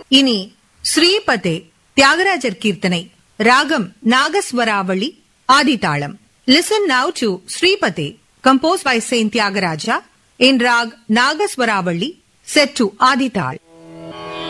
இனி ஸ்ரீபதே தியாகராஜர் கீர்த்தனை, ராகம் நாகஸ்வராவளி, ஆதிதாளம். Listen now to Sripate, composed by Saint Tyagaraja in rag Nagaswaravali, set to Adital.